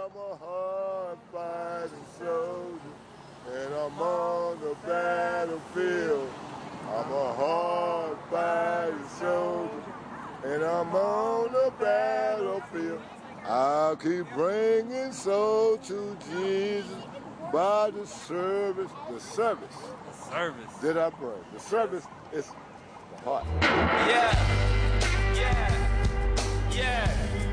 I'm a hard-fighting soldier, and I'm on the battlefield. I'm a hard-fighting soldier, and I'm on the battlefield. I'll keep bringing souls to Jesus by the service. The service that I bring. The service is the heart. Yeah.